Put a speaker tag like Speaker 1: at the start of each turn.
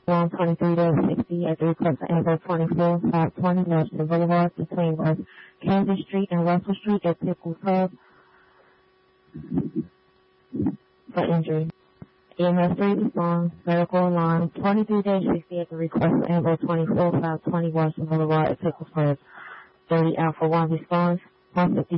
Speaker 1: 123-60 at the request of Amber 24, 520 Washington Boulevard between West Kansas Street and Russell Street at Pickles Hub for injury. EMS 3 respond, medical line 23-60 at the request of Amber 24, 520 Washington Boulevard at Pickles Hub. 30 Alpha 1 responds, 150